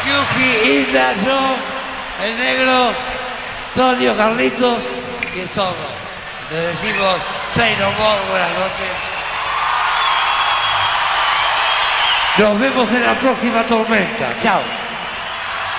Yuji, Hilda, yo, el negro, Tonio, Carlitos y el zorro. Le decimos say no more, buenas noches. Nos vemos en la próxima tormenta. Chao.